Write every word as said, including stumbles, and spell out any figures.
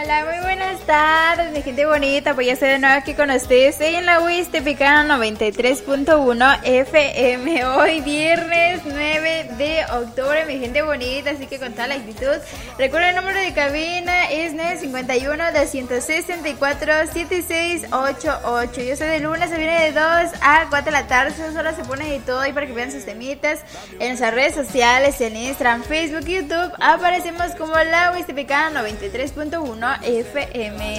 Hola, muy buenas tardes, mi gente bonita. Pues ya estoy de nuevo aquí con ustedes. Estoy en la Huastepecana noventa y tres punto uno F M. Hoy viernes nueve de octubre, mi gente bonita. Así que con toda la actitud. Recuerden, el número de cabina es nueve cinco uno, dos seis cuatro, siete seis ocho ocho. Yo soy de lunes, se viene de dos a cuatro de la tarde. Dos horas se pone de todo ahí para que vean sus temitas. En nuestras redes sociales, en Instagram, Facebook, YouTube, aparecemos como la Huastepecana noventa y tres punto uno F M.